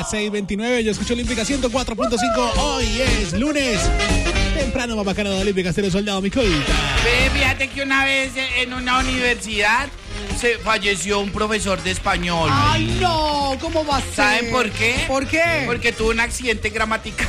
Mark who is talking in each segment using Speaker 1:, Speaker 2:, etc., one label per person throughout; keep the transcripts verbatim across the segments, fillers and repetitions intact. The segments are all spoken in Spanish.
Speaker 1: seis veintinueve. Yo escucho Olímpica ciento cuatro punto cinco. Hoy es lunes. Temprano, más bacano de Olímpica, Estéreo Soldado, mi colita.
Speaker 2: Ve, fíjate que una vez en una universidad se falleció un profesor de español.
Speaker 3: ¡Ay, no! ¿Cómo va a ser?
Speaker 2: ¿Saben por qué?
Speaker 3: ¿Por qué?
Speaker 2: Porque tuvo un accidente gramatical.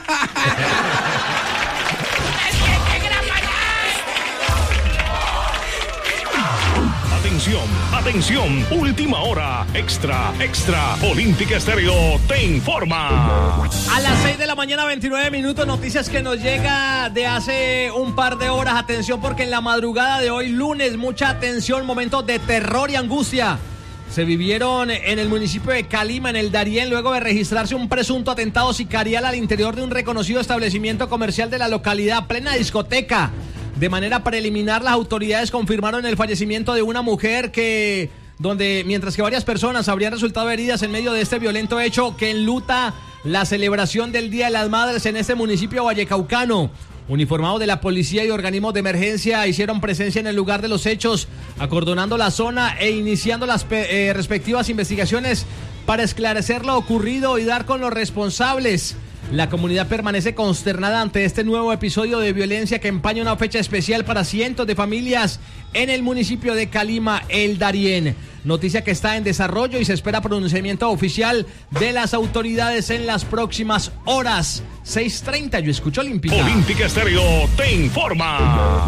Speaker 4: Atención, atención, última hora, extra, extra, Olímpica Estéreo te informa.
Speaker 5: A las seis de la mañana, veintinueve minutos, noticias que nos llega de hace un par de horas. Atención porque en la madrugada de hoy, lunes, mucha atención, momentos de terror y angustia se vivieron en el municipio de Calima, en el Darién, luego de registrarse un presunto atentado sicarial al interior de un reconocido establecimiento comercial de la localidad, plena discoteca. De manera preliminar, las autoridades confirmaron el fallecimiento de una mujer que, donde, mientras que varias personas habrían resultado heridas en medio de este violento hecho que enluta la celebración del Día de las Madres en este municipio vallecaucano. Uniformados de la policía y organismos de emergencia hicieron presencia en el lugar de los hechos, acordonando la zona e iniciando las eh, respectivas investigaciones para esclarecer lo ocurrido y dar con los responsables. La comunidad permanece consternada ante este nuevo episodio de violencia que empaña una fecha especial para cientos de familias en el municipio de Calima, el Darién. Noticia que está en desarrollo y se espera pronunciamiento oficial de las autoridades en las próximas horas. seis treinta, yo escucho Olímpica.
Speaker 4: Olímpica Estéreo te informa.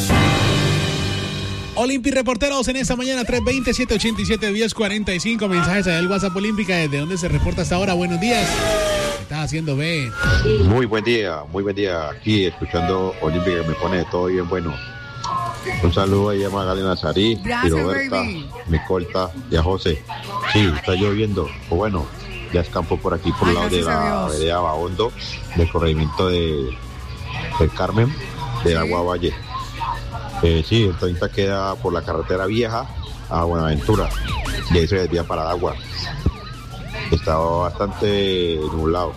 Speaker 1: Olympi Reporteros en esta mañana, tres veinte, siete ochenta y siete, diez cuarenta y cinco. Mensajes allá del WhatsApp Olímpica, desde donde se reporta hasta ahora. Buenos días. ¿Qué estás haciendo, B?
Speaker 6: Muy buen día, muy buen día. Aquí escuchando Olímpica, que me pone todo bien bueno. Un saludo ahí a Magdalena Nazarí, y Roberta, mi colta y a José. Sí, está lloviendo. O bueno, ya escampó por aquí, por el lado de la vereda Bahondo, del corregimiento de, de Carmen, de ¿Sí? Agua Valle. Eh, sí, el treinta queda por la carretera vieja a Buenaventura y ahí se desvía para el agua. Estaba bastante nublado.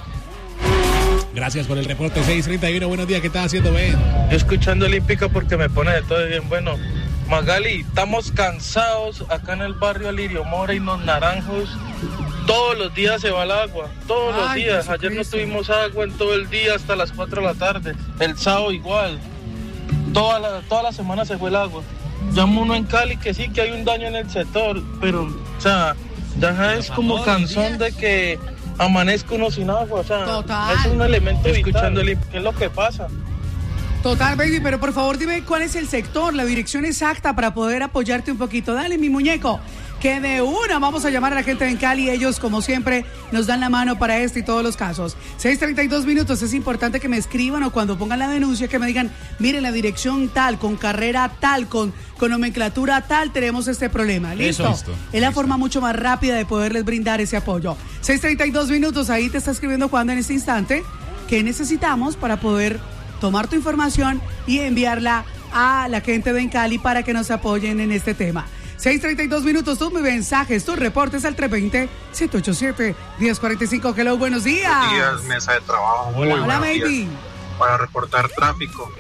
Speaker 1: Gracias por el reporte. Seis treinta y uno, buenos días, ¿qué estás haciendo, Ben?
Speaker 7: Yo escuchando Olímpica porque me pone de todo bien bueno. Magali, estamos cansados acá en el barrio Alirio Mora y los Naranjos. Todos los días se va el agua, todos Ay, los días. Jesucristo. Ayer no tuvimos agua en todo el día hasta las cuatro de la tarde. El sábado igual. Toda la, toda la semana se fue el agua. Llama uno en Cali que sí, que hay un daño en el sector, pero, o sea, ya es como cansón de que amanezca uno sin agua, o sea, Total. Es un elemento escuchando el ¿qué es lo que pasa?
Speaker 3: Total, baby, pero por favor dime cuál es el sector, la dirección exacta para poder apoyarte un poquito. Dale, mi muñeco, que de una vamos a llamar a la gente en Cali. Ellos, como siempre, nos dan la mano para este y todos los casos. seis treinta y dos minutos, es importante que me escriban o cuando pongan la denuncia que me digan, miren, la dirección tal, con carrera tal, con, con nomenclatura tal, tenemos este problema. ¿Listo? Eso, listo. Es la listo. Forma mucho más rápida de poderles brindar ese apoyo. seis treinta y dos minutos, ahí te está escribiendo Juan en este instante, ¿qué necesitamos para poder tomar tu información y enviarla a la gente de Cali para que nos apoyen en este tema? seis treinta y dos minutos, tus mensajes, tus reportes al tres veinte, siete ochenta y siete, diez cuarenta y cinco. Hello, buenos días.
Speaker 8: Buenos días, mesa de trabajo. Muy
Speaker 3: Hola, baby.
Speaker 8: Días. Para reportar tráfico.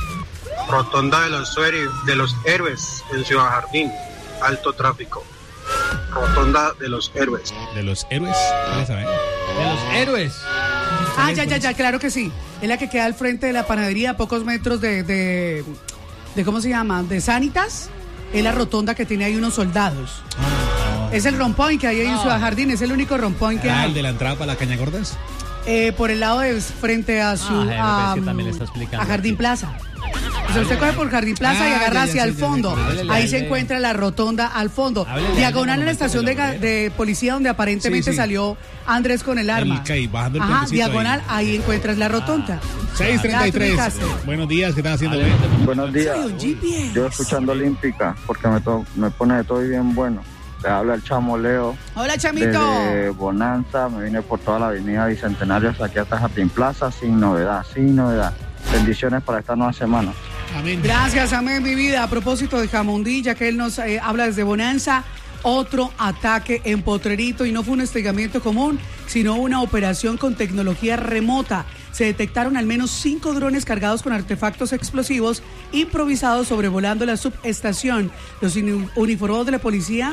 Speaker 8: Rotonda de los, de los Héroes en Ciudad Jardín. Alto tráfico. Rotonda de los Héroes.
Speaker 1: ¿De los Héroes? ¿Qué saben?
Speaker 5: De los Héroes.
Speaker 3: Ah, ya, ya, ya, claro que sí. Es la que queda al frente de la panadería, a pocos metros de, de, de ¿cómo se llama? De Sanitas. Es la rotonda que tiene ahí unos soldados. Oh, no. Es el rompoint que hay ahí oh. en Ciudad Jardín, es el único rompoint que
Speaker 1: ah,
Speaker 3: hay.
Speaker 1: ¿El de la entrada para la Cañagordas?
Speaker 3: Eh, por el lado de frente a su
Speaker 5: ah,
Speaker 3: a,
Speaker 5: que también le está explicando
Speaker 3: a Jardín Plaza. O sea, usted coge por Jardín Plaza ah, y agarra ya, ya, hacia sí, el fondo. Ya, ya, ahí se encuentra la rotonda al fondo. Háblele, diagonal en la estación de, de policía donde aparentemente sí, sí. salió Andrés con el arma.
Speaker 1: El, bajando el
Speaker 3: Ajá, diagonal, ahí. ahí encuentras la rotonda.
Speaker 1: seis treinta y tres. Buenos días, ¿qué están haciendo?
Speaker 9: Háblele. Buenos días. Yo escuchando Olímpica porque me, to- me pone de todo bien bueno. Te habla el chamo Leo.
Speaker 3: Hola, chamito.
Speaker 9: Desde Bonanza, me vine por toda la avenida Bicentenario aquí hasta Jardín Plaza, sin novedad, sin novedad. Bendiciones para esta nueva semana.
Speaker 3: Amén. Gracias, amén, mi vida. A propósito de Jamundí, ya que él nos eh, habla desde Bonanza, otro ataque en Potrerito, y no fue un hostigamiento común, sino una operación con tecnología remota. Se detectaron al menos cinco drones cargados con artefactos explosivos improvisados sobrevolando la subestación. Los uniformados de la policía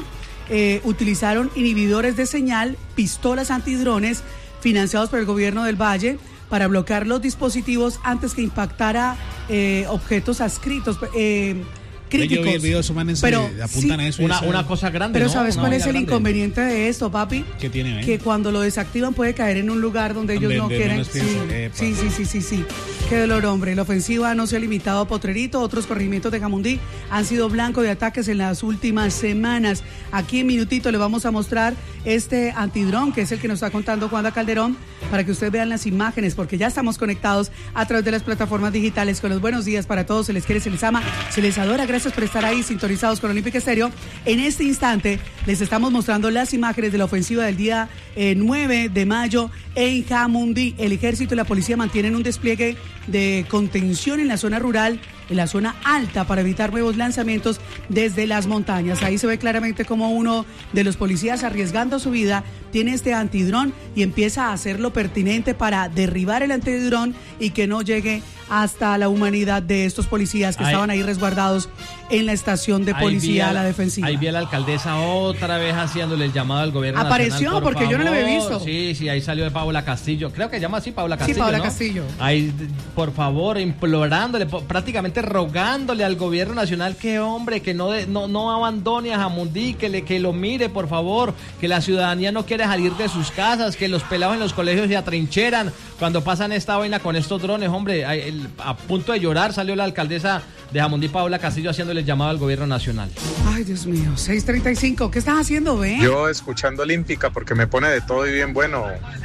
Speaker 3: eh, utilizaron inhibidores de señal, pistolas antidrones financiados por el gobierno del Valle para bloquear los dispositivos antes que impactara eh, objetos adscritos. Eh, Críticos.
Speaker 1: Yo vi el video, su man
Speaker 3: pero
Speaker 1: apuntan
Speaker 3: sí,
Speaker 1: a eso.
Speaker 5: Una,
Speaker 1: eso.
Speaker 5: una cosa grande.
Speaker 3: Pero
Speaker 5: ¿no?
Speaker 3: ¿sabes
Speaker 5: Una
Speaker 3: cuál es el
Speaker 5: grande.
Speaker 3: inconveniente de esto, papi?
Speaker 1: ¿Qué tiene, eh?
Speaker 3: Que cuando lo desactivan puede caer en un lugar donde ellos
Speaker 1: Donde-
Speaker 3: no
Speaker 1: donde
Speaker 3: quieren.
Speaker 1: menos
Speaker 3: Sí,
Speaker 1: piensan. Epa.
Speaker 3: sí, sí, sí, sí, sí. Qué dolor, hombre. La ofensiva no se ha limitado a Potrerito. Otros corregimientos de Jamundí han sido blanco de ataques en las últimas semanas. Aquí en minutito le vamos a mostrar este antidrón, que es el que nos está contando Juanda Calderón, para que ustedes vean las imágenes, porque ya estamos conectados a través de las plataformas digitales con los buenos días para todos. Se les quiere, se les ama, se les adora. Gracias por estar ahí sintonizados con Olímpica Estéreo. En este instante les estamos mostrando las imágenes de la ofensiva del día eh, nueve de mayo en Jamundí. El ejército y la policía mantienen un despliegue de contención en la zona rural, en la zona alta, para evitar nuevos lanzamientos desde las montañas. Ahí se ve claramente como uno de los policías, arriesgando su vida, tiene este antidrón y empieza a hacer lo pertinente para derribar el antidrón y que no llegue hasta la humanidad de estos policías que
Speaker 5: Ahí-
Speaker 3: estaban ahí resguardados en la estación de
Speaker 5: Ahí vi
Speaker 3: policía
Speaker 5: a
Speaker 3: a la defensiva.
Speaker 5: Ahí vi a la alcaldesa otra vez haciéndole el llamado al gobierno
Speaker 3: Apareció,
Speaker 5: nacional. por
Speaker 3: porque yo no la había
Speaker 5: favor.
Speaker 3: visto.
Speaker 5: Sí, sí, ahí salió de Paula Castillo. Creo que se llama así Paula
Speaker 3: Sí,
Speaker 5: Castillo.
Speaker 3: Paula
Speaker 5: ¿no?
Speaker 3: Castillo.
Speaker 5: Ahí, por favor, implorándole, po- prácticamente rogándole al gobierno nacional que, hombre, que no, de- no, no abandone a Jamundí, que, le, que lo mire, por favor, que la ciudadanía no quiere salir de sus casas, que los pelados en los colegios se atrincheran cuando pasan esta vaina con estos drones. Hombre, ahí, el- a punto de llorar salió la alcaldesa de Jamundí, Paula Castillo, haciéndole el llamado al gobierno nacional.
Speaker 3: Ay, Dios mío, seis treinta y cinco. ¿Qué estás haciendo, Ben?
Speaker 10: Yo escuchando Olímpica porque me pone de todo y bien bueno.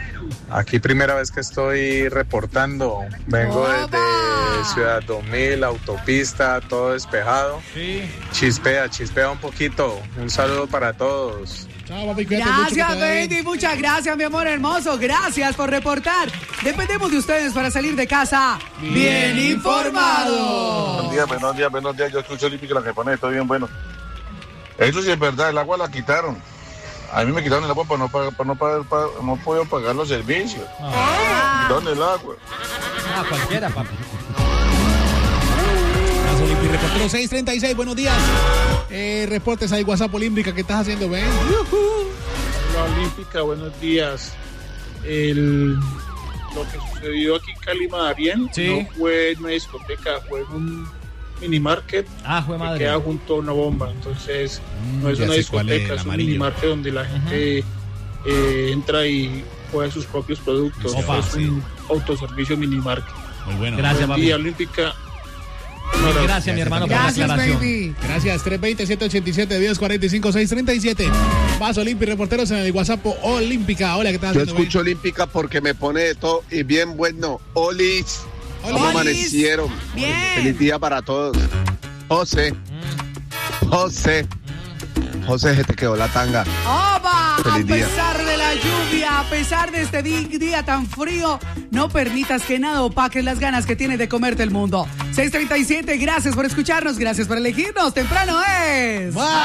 Speaker 10: Aquí primera vez que estoy reportando. Vengo desde Ciudad dos mil, autopista, todo despejado.
Speaker 5: Sí.
Speaker 10: Chispea, chispea un poquito. Un saludo para todos.
Speaker 1: Chao, papi, cuídate mucho, que
Speaker 3: Gracias,
Speaker 1: te vaya bien.
Speaker 3: Betty, muchas gracias, mi amor hermoso. Gracias por reportar. Dependemos de ustedes para salir de casa bien, informados.
Speaker 11: Buenos días, buenos días, buenos días. Yo escucho Olímpica, la que pone todo bien bueno. Eso sí es verdad, el agua la quitaron. A mí me quitaron el agua para no pagar, para no pagar, para, no puedo pagar los servicios.
Speaker 5: Ah,
Speaker 11: Quitaron el agua.
Speaker 5: ah, cualquiera, papi.
Speaker 1: Gracias, Olímpica. Reportero seis treinta y seis, buenos días. Eh, reportes ahí, WhatsApp Olímpica, ¿qué estás haciendo, Ben?
Speaker 7: La Olímpica, buenos días. El, lo que sucedió aquí en Cali Madarién
Speaker 5: Sí.
Speaker 7: no fue en una discoteca, fue en un minimarket
Speaker 5: Ah, jue
Speaker 7: que
Speaker 5: madre.
Speaker 7: queda junto a una bomba. Entonces,
Speaker 1: Mm,
Speaker 7: no es
Speaker 1: ya
Speaker 7: una
Speaker 1: sé cuál es,
Speaker 7: discoteca,
Speaker 1: el
Speaker 7: es un
Speaker 1: amarillo.
Speaker 7: minimarket donde la gente eh, entra y juega sus propios productos.
Speaker 5: Opa,
Speaker 7: es un autoservicio minimarket.
Speaker 1: Muy bueno.
Speaker 5: Gracias,
Speaker 7: Buen
Speaker 5: papi.
Speaker 7: día, Olímpica.
Speaker 5: Gracias, mi hermano, por la
Speaker 3: Gracias,
Speaker 5: aclaración.
Speaker 3: baby.
Speaker 1: Gracias, tres veinte, siete ochenta y siete, diez cuarenta y cinco, seis treinta y siete. Más Olímpica, reporteros en el WhatsApp Olímpica. Hola, ¿qué estás
Speaker 12: Yo
Speaker 1: haciendo,
Speaker 12: escucho Olímpica porque me pone de todo y bien bueno. Olis,
Speaker 1: Ben?
Speaker 12: ¿cómo
Speaker 1: Hola.
Speaker 12: amanecieron?
Speaker 3: Bien.
Speaker 12: Feliz día para todos. José, José, José, se te quedó la tanga.
Speaker 3: ¡Oba! A
Speaker 12: Feliz día.
Speaker 3: pesar de la lluvia, a pesar de este di- día tan frío, no permitas que nada opaque las ganas que tienes de comerte el mundo. seis treinta y siete, gracias por escucharnos, gracias por elegirnos. Temprano es.